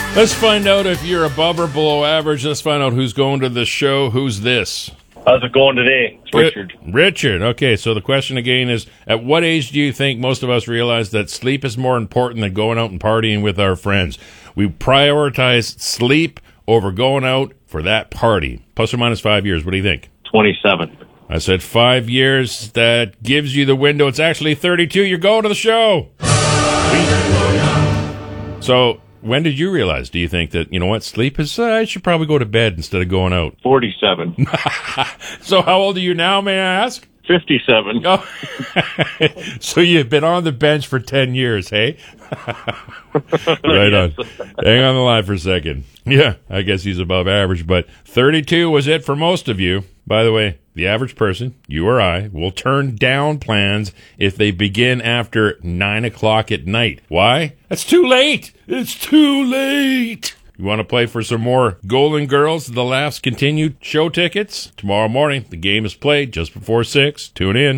Let's find out if you're above or below average. Let's find out who's going to the show. Who's this? How's it going today? It's Richard. Richard. Okay, so the question again is, at what age do you think most of us realize that sleep is more important than going out and partying with our friends? We prioritize sleep over going out for that party. Plus or minus 5 years. What do you think? 27. I said 5 years. That gives you the window. It's actually 32. You're going to the show. So, when did you realize, do you think that, you know what, sleep is, I should probably go to bed instead of going out? 47. So how old are you now, may I ask? 57. Oh. So you've been on the bench for 10 years, hey? Right on. Hang on the line for a second. Yeah, I guess he's above average, but 32 was it for most of you. By the way, the average person, you or I, will turn down plans if they begin after 9 o'clock at night. Why? That's too late. It's too late. You want to play for some more Golden Girls, The Laughs Continue show tickets? Tomorrow morning, the game is played just before 6. Tune in.